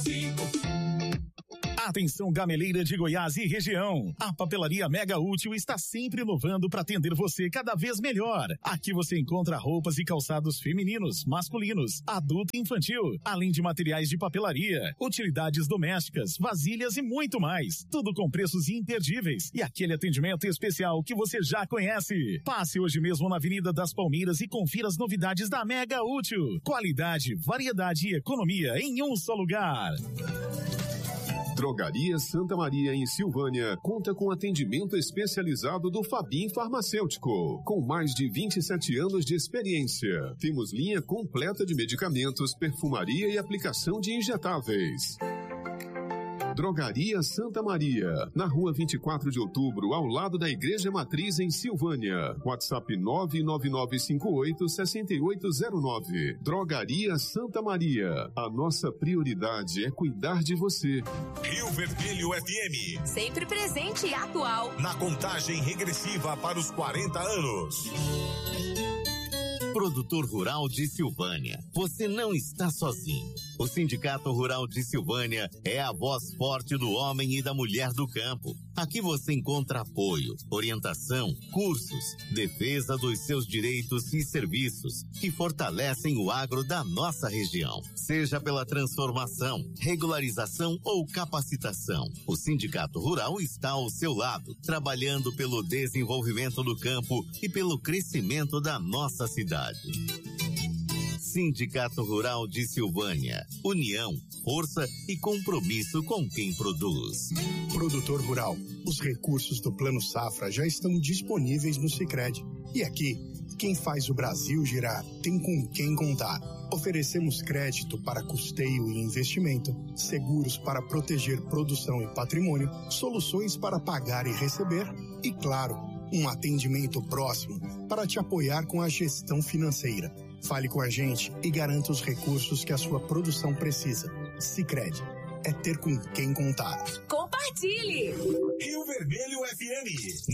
Atenção, gameleira de Goiás e região. A Papelaria Mega Útil está sempre inovando para atender você cada vez melhor. Aqui você encontra roupas e calçados femininos, masculinos, adulto e infantil, além de materiais de papelaria, utilidades domésticas, vasilhas e muito mais. Tudo com preços imperdíveis e aquele atendimento especial que você já conhece. Passe hoje mesmo na Avenida das Palmeiras e confira as novidades da Mega Útil. Qualidade, variedade e economia em um só lugar. Drogaria Santa Maria, em Silvânia, conta com atendimento especializado do Fabim Farmacêutico, com mais de 27 anos de experiência. Temos linha completa de medicamentos, perfumaria e aplicação de injetáveis. Drogaria Santa Maria, na rua 24 de outubro, ao lado da Igreja Matriz, em Silvânia. WhatsApp 99958-6809. Drogaria Santa Maria. A nossa prioridade é cuidar de você. Rio Vermelho FM. Sempre presente e atual. Na contagem regressiva para os 40 anos. Produtor Rural de Silvânia, você não está sozinho. O Sindicato Rural de Silvânia é a voz forte do homem e da mulher do campo. Aqui você encontra apoio, orientação, cursos, defesa dos seus direitos e serviços que fortalecem o agro da nossa região. Seja pela transformação, regularização ou capacitação, o Sindicato Rural está ao seu lado, trabalhando pelo desenvolvimento do campo e pelo crescimento da nossa cidade. Sindicato Rural de Silvânia. União, força e compromisso com quem produz. Produtor rural, os recursos do Plano Safra já estão disponíveis no Sicredi. E aqui, quem faz o Brasil girar tem com quem contar. Oferecemos crédito para custeio e investimento, seguros para proteger produção e patrimônio, soluções para pagar e receber e, claro, um atendimento próximo para te apoiar com a gestão financeira. Fale com a gente e garanta os recursos que a sua produção precisa. Sicredi, é ter com quem contar. Compartilhe! Rio Vermelho FM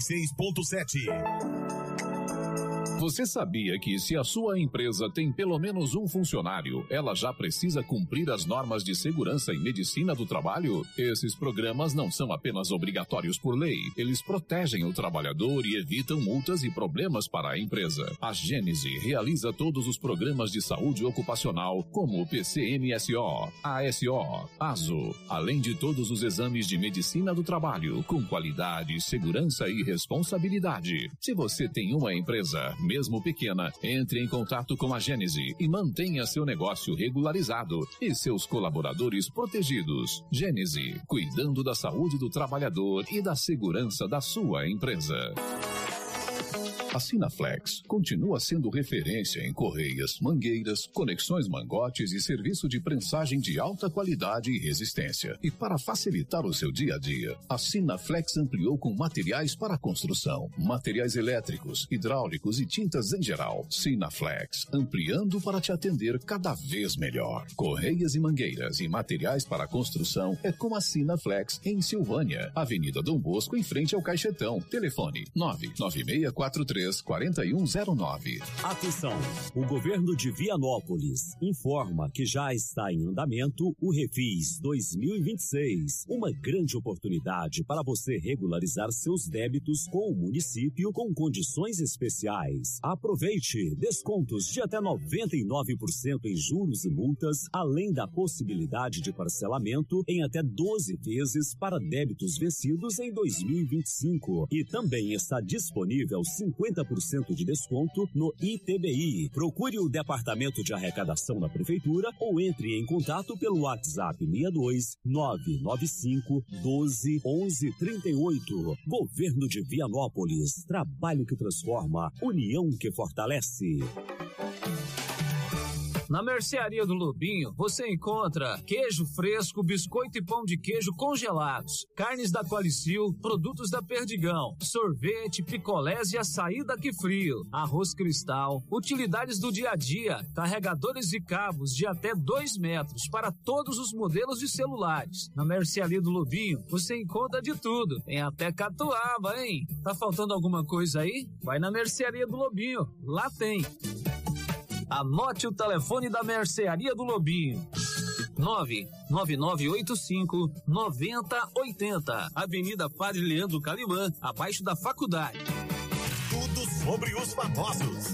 96.7. Você sabia que se a sua empresa tem pelo menos um funcionário, ela já precisa cumprir as normas de segurança e medicina do trabalho? Esses programas não são apenas obrigatórios por lei, eles protegem o trabalhador e evitam multas e problemas para a empresa. A Gênese realiza todos os programas de saúde ocupacional, como o PCMSO, ASO, ASO, além de todos os exames de medicina do trabalho, com qualidade, segurança e responsabilidade. Se você tem uma empresa, mesmo pequena, entre em contato com a Gênese e mantenha seu negócio regularizado e seus colaboradores protegidos. Gênese, cuidando da saúde do trabalhador e da segurança da sua empresa. A Sinaflex continua sendo referência em correias, mangueiras, conexões mangotes e serviço de prensagem de alta qualidade e resistência. E para facilitar o seu dia a dia, a Sinaflex ampliou com materiais para construção, materiais elétricos, hidráulicos e tintas em geral. Sinaflex, ampliando para te atender cada vez melhor. Correias e mangueiras e materiais para construção é com a Sinaflex em Silvânia, Avenida Dom Bosco, em frente ao Caixetão. Telefone 99643 4109. Atenção! O governo de Vianópolis informa que já está em andamento o Refis 2026, uma grande oportunidade para você regularizar seus débitos com o município com condições especiais. Aproveite descontos de até 99% em juros e multas, além da possibilidade de parcelamento em até 12 vezes para débitos vencidos em 2025. E também está disponível 50% de desconto no ITBI. Procure o Departamento de Arrecadação da Prefeitura ou entre em contato pelo WhatsApp 62 995 12 11 38. Governo de Vianópolis. Trabalho que transforma, união que fortalece. Na Mercearia do Lobinho, você encontra queijo fresco, biscoito e pão de queijo congelados, carnes da Qualicil, produtos da Perdigão, sorvete, picolés e açaí da Que Frio, arroz cristal, utilidades do dia a dia, carregadores e cabos de até 2 metros para todos os modelos de celulares. Na Mercearia do Lobinho, você encontra de tudo, tem até catuaba, hein? Tá faltando alguma coisa aí? Vai na Mercearia do Lobinho, lá tem. Anote o telefone da Mercearia do Lobinho: 99985-9080. Avenida Padre Leandro Calimã, abaixo da faculdade. Tudo sobre os famosos.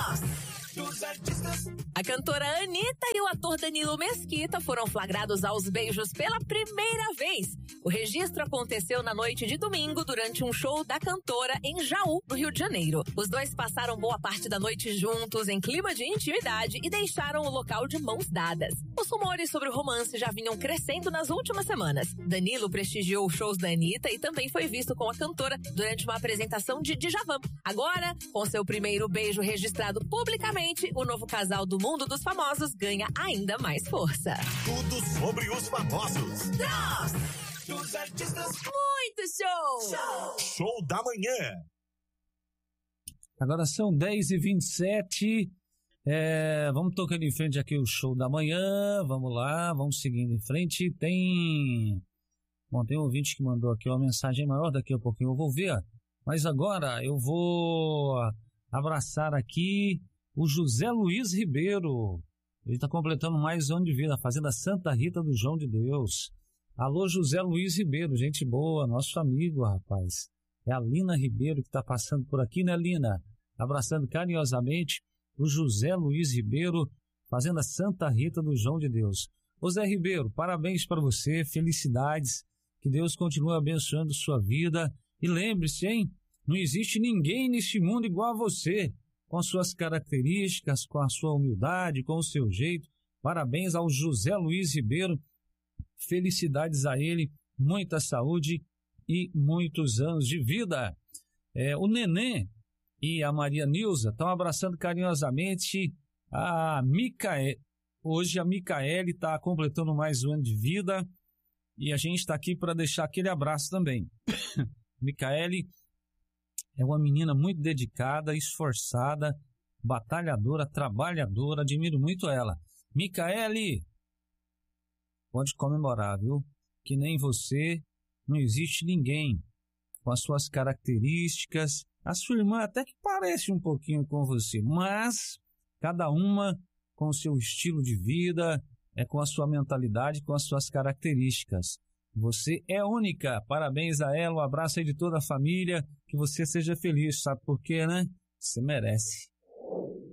A cantora Anitta e o ator Danilo Mesquita foram flagrados aos beijos pela primeira vez. O registro aconteceu na noite de domingo durante um show da cantora em Jaú, no Rio de Janeiro. Os dois passaram boa parte da noite juntos, em clima de intimidade, e deixaram o local de mãos dadas. Os rumores sobre o romance já vinham crescendo nas últimas semanas. Danilo prestigiou os shows da Anitta e também foi visto com a cantora durante uma apresentação de Djavan. Agora, com seu primeiro beijo registrado publicamente, o novo casal do mundo dos famosos ganha ainda mais força. Tudo sobre os famosos. Dos artistas. Muito show! Show da manhã. Agora são 10h27. Vamos tocando em frente aqui o show da manhã. Vamos lá, vamos seguindo em frente. Tem um ouvinte que mandou aqui uma mensagem maior, daqui a pouquinho eu vou ver. Mas agora eu vou abraçar aqui o José Luiz Ribeiro. Ele está completando mais um ano de vida, Fazenda Santa Rita do João de Deus. Alô, José Luiz Ribeiro, gente boa, nosso amigo, rapaz. É a Lina Ribeiro que está passando por aqui, né, Lina? Abraçando carinhosamente o José Luiz Ribeiro, Fazenda Santa Rita do João de Deus. Ô Zé Ribeiro, parabéns para você, felicidades, que Deus continue abençoando sua vida. E lembre-se, hein, não existe ninguém neste mundo igual a você, com as suas características, com a sua humildade, com o seu jeito. Parabéns ao José Luiz Ribeiro, felicidades a ele, muita saúde e muitos anos de vida. O Nenê e a Maria Nilza estão abraçando carinhosamente a Micaele. Hoje a Micaele está completando mais um ano de vida e a gente está aqui para deixar aquele abraço também. Micaele é uma menina muito dedicada, esforçada, batalhadora, trabalhadora, admiro muito ela. Micaele, pode comemorar, viu? Que nem você, não existe ninguém com as suas características. A sua irmã até que parece um pouquinho com você, mas cada uma com o seu estilo de vida, com a sua mentalidade, com as suas características. Você é única, parabéns a ela, um abraço aí de toda a família, que você seja feliz, sabe por quê, né? Você merece.